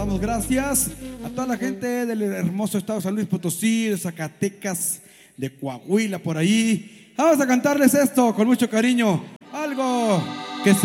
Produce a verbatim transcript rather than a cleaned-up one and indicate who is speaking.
Speaker 1: damos gracias a toda la gente del hermoso estado de San Luis Potosí, de Zacatecas, de Coahuila, por ahí. Vamos a cantarles esto con mucho cariño. Algo